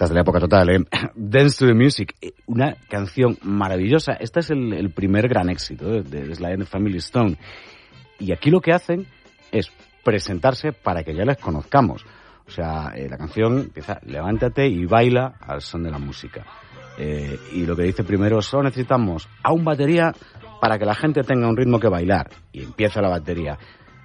Estás de la época total, ¿eh? Dance to the Music, una canción maravillosa. Este es el primer gran éxito de Sly and the Family Stone. Y aquí lo que hacen es presentarse para que ya les conozcamos. O sea, la canción empieza, levántate y baila al son de la música. Y lo que dice primero, solo necesitamos a un batería para que la gente tenga un ritmo que bailar. Y empieza la batería.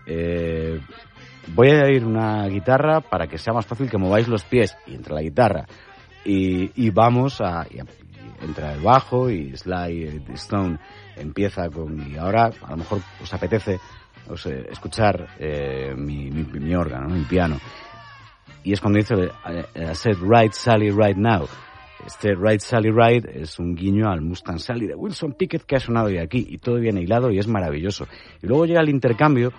Voy a ir una guitarra para que sea más fácil que mováis los pies. Y entra la guitarra. Y vamos a... entra el bajo y Sly Stone empieza con... Y ahora a lo mejor os apetece escuchar mi órgano, ¿no? Mi piano. Y es cuando dice I said right Sally right now. Este Right Sally Right es un guiño al Mustang Sally de Wilson Pickett que ha sonado hoy aquí. Y todo viene hilado y es maravilloso. Y luego llega el intercambio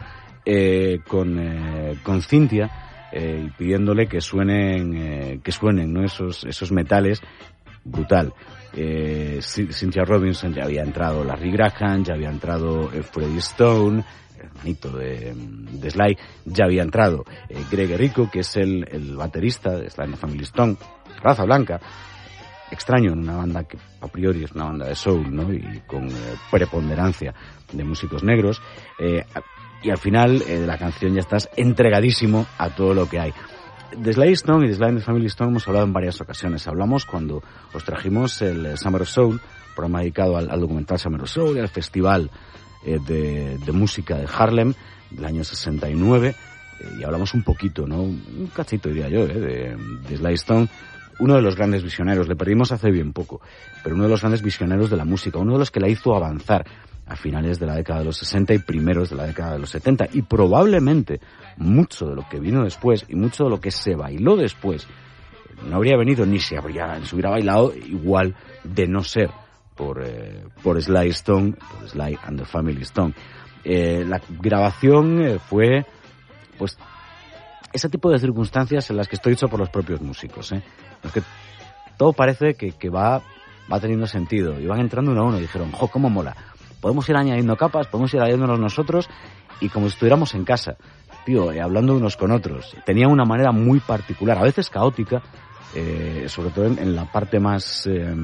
con Cynthia pidiéndole que suenen ¿no? esos metales. Brutal. Cynthia Robinson ya había entrado, Larry Graham, ya había entrado Freddie Stone, hermanito de Sly, ya había entrado Greg Errico, que es el baterista de Sly and the Family Stone, raza blanca, extraño en una banda que a priori es una banda de soul, ¿no? Y con preponderancia de músicos negros, y al final de la canción ya estás entregadísimo a todo lo que hay. De Sly Stone y de Sly and the Family Stone hemos hablado en varias ocasiones. Hablamos cuando os trajimos el Summer of Soul, programa dedicado al documental Summer of Soul y al festival de música de Harlem del año 69, y hablamos un poquito, ¿no? Un cachito diría yo, de Sly Stone, uno de los grandes visioneros. Le perdimos hace bien poco, pero uno de los grandes visioneros de la música, uno de los que la hizo avanzar a finales de la década de los 60 y primeros de la década de los 70, y probablemente mucho de lo que vino después y mucho de lo que se bailó después no habría venido ni se hubiera bailado igual de no ser por Sly Stone, por Sly and the Family Stone. La grabación fue pues ese tipo de circunstancias en las que estoy hecho por los propios músicos, los que todo parece que va teniendo sentido y van entrando uno a uno y dijeron, ¡jo, cómo mola! Podemos ir añadiendo capas, podemos ir añadiéndonos nosotros y como si estuviéramos en casa, tío, hablando unos con otros. Tenía una manera muy particular, a veces caótica, sobre todo en la parte más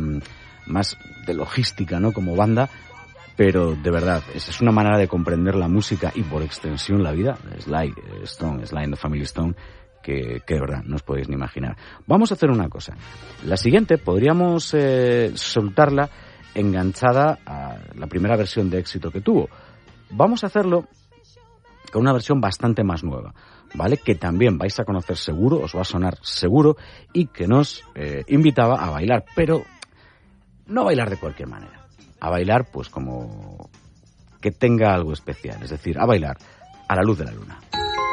de logística, ¿no? Como banda, pero de verdad, es una manera de comprender la música y por extensión la vida. Sly and the Family Stone, que de verdad no os podéis ni imaginar. Vamos a hacer una cosa. La siguiente podríamos soltarla enganchada a la primera versión de éxito que tuvo. Vamos a hacerlo con una versión bastante más nueva, ¿vale? Que también vais a conocer seguro, os va a sonar seguro, y que nos invitaba a bailar, pero no a bailar de cualquier manera. A bailar, pues como que tenga algo especial, es decir, a bailar a la luz de la luna.